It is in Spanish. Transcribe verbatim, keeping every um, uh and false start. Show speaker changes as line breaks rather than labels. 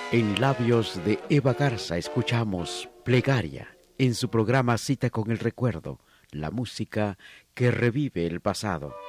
En labios de Eva Garza escuchamos Plegaria en su programa Cita con el Recuerdo, la música que revive el pasado.